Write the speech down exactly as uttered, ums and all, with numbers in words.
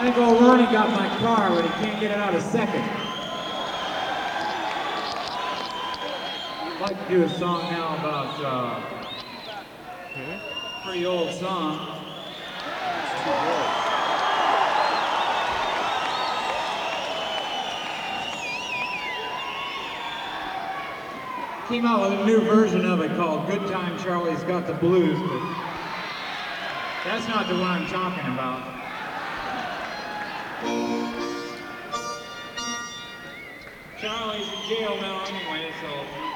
I think old Ronnie got my car, but he can't get it out of second. I'd like to do a song now about uh, a pretty old song. It's too good. Came out with a new version of it called Good Time Charlie's Got the Blues, but that's not the one I'm talking about. Charlie's in jail now anyway, so